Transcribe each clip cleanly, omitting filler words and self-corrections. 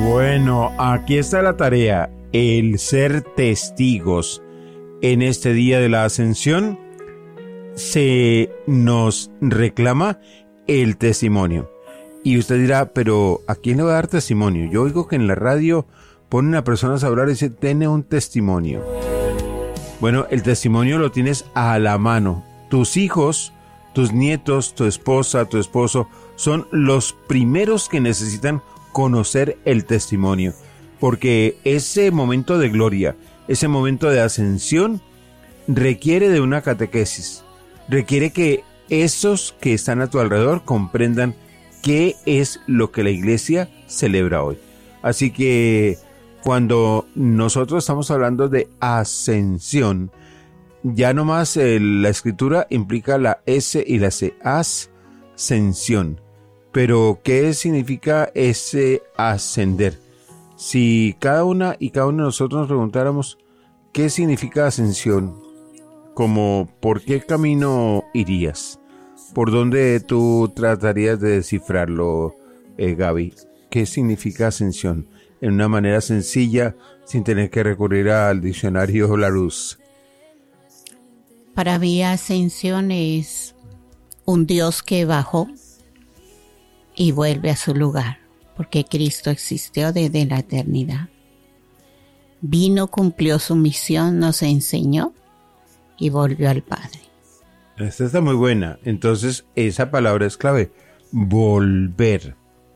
Bueno, aquí está la tarea, el ser testigos. En este día de la Ascensión se nos reclama el testimonio. Y usted dirá, pero ¿a quién le va a dar testimonio? Yo oigo que en la radio ponen a personas a hablar y dicen, tiene un testimonio. Bueno, el testimonio lo tienes a la mano. Tus hijos, tus nietos, tu esposa, tu esposo, son los primeros que necesitan conocer el testimonio. Porque ese momento de gloria, ese momento de ascensión, requiere de una catequesis. Requiere que esos que están a tu alrededor comprendan qué es lo que la iglesia celebra hoy. Así que cuando nosotros estamos hablando de ascensión, ya nomás la escritura implica la S y la C, ascensión. Pero ¿qué significa ese ascender? Si cada una y cada uno de nosotros nos preguntáramos ¿qué significa ascensión? Como ¿por qué camino irías? ¿Por dónde tú tratarías de descifrarlo, Gaby? ¿Qué significa ascensión? En una manera sencilla, sin tener que recurrir al diccionario Larousse. Para mí ascensión es un Dios que bajó y vuelve a su lugar, porque Cristo existió desde la eternidad. Vino, cumplió su misión, nos enseñó y volvió al Padre. Esta está muy buena. Entonces, esa palabra es clave. Volver.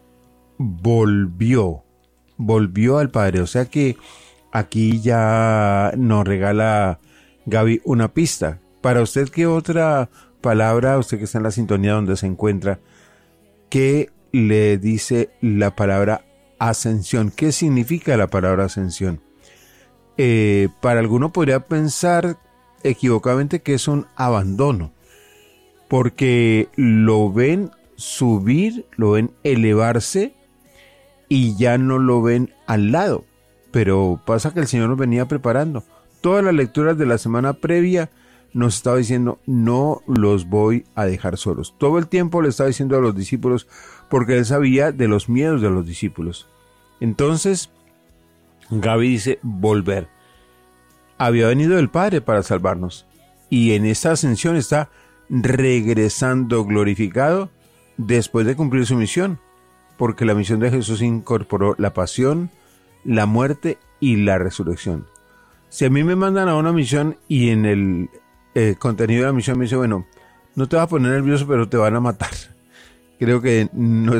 Volvió al Padre. O sea que aquí ya nos regala Gaby una pista. Para usted, ¿qué otra palabra, usted que está en la sintonía donde se encuentra, qué le dice la palabra ascensión? ¿Qué significa la palabra ascensión? Para alguno podría pensar equivocadamente que es un abandono, porque lo ven subir, lo ven elevarse y ya no lo ven al lado. Pero pasa que el Señor nos venía preparando. Todas las lecturas de la semana previa nos estaba diciendo, no los voy a dejar solos. Todo el tiempo le estaba diciendo a los discípulos, porque él sabía de los miedos de los discípulos. Entonces, Gaby dice, volver. Había venido el Padre para salvarnos. Y en esta ascensión está regresando glorificado después de cumplir su misión. Porque la misión de Jesús incorporó la pasión, la muerte y la resurrección. Si a mí me mandan a una misión y en el contenido de la misión me dice, bueno, no te vas a poner nervioso, pero te van a matar. Creo que no